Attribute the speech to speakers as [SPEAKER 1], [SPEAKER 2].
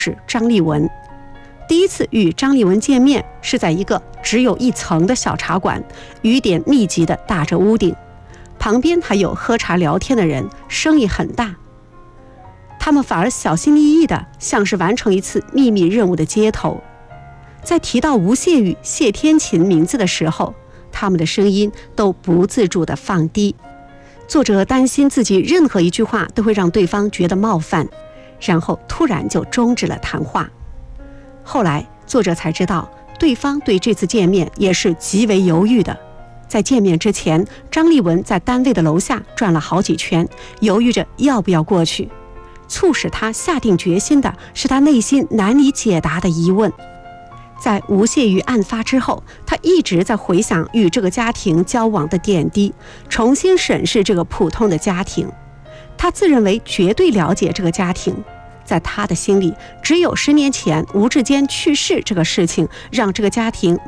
[SPEAKER 1] 是张丽文。第一次与张丽文见面是在一个只有1层的小茶馆，雨点密集地打着屋顶，旁边还有喝茶聊天的人，生意很大。他们反而小心翼翼的，像是完成一次秘密任务的接头。在提到吴谢宇、谢天琴名字的时候，他们的声音都不自主地放低。作者担心自己任何一句话都会让对方觉得冒犯，然后突然就终止了谈话。后来作者才知道，对方对这次见面也是极为犹豫的。在见面之前，张丽文在单位的楼下转了好几圈，犹豫着要不要过去。促使他下定决心的是他内心难以解答的疑问。在吴谢宇案发之后，他一直在回想与这个家庭交往的点滴，重新审视这个普通的家庭。他自认为绝对了解这个家庭，在他的心里，只有10年前吴志坚去世这个事情，让这个家庭